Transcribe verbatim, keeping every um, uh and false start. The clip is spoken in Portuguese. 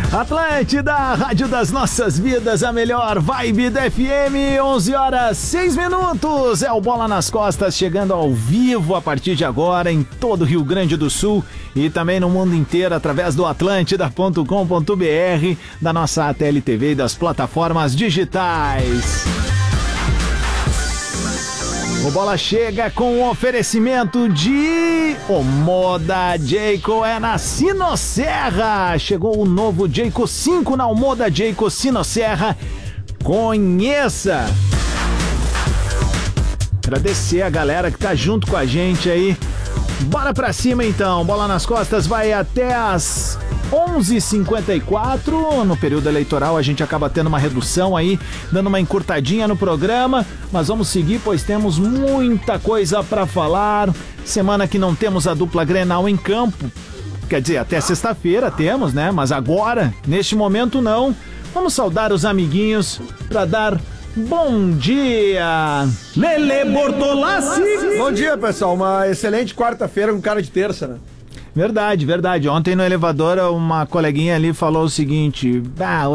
Atlântida, Rádio das Nossas Vidas, a melhor vibe da F M, onze horas, seis minutos. É o Bola nas Costas, chegando ao vivo a partir de agora em todo o Rio Grande do Sul e também no mundo inteiro através do atlântida ponto com ponto b r, da nossa A T L T V e das plataformas digitais. O Bola chega com um oferecimento de o Moda Jayco é na Sinosserra. Chegou o novo Jayco cinco na Moda Jayco Sinosserra. Conheça! Agradecer a galera que tá junto com a gente aí. Bora pra cima então. Bola nas Costas vai até as onze e cinquenta e quatro. No período eleitoral a gente acaba tendo uma redução aí, dando uma encurtadinha no programa, mas vamos seguir, pois temos muita coisa pra falar. Semana que não temos a dupla Grenal em campo, quer dizer, até sexta-feira temos, né? Mas agora, neste momento não. Vamos saudar os amiguinhos pra dar bom dia, Lele Bortolassi. Bom dia, pessoal. Uma excelente quarta-feira com cara de terça, né? Verdade, verdade. Ontem no elevador uma coleguinha ali falou o seguinte: ah,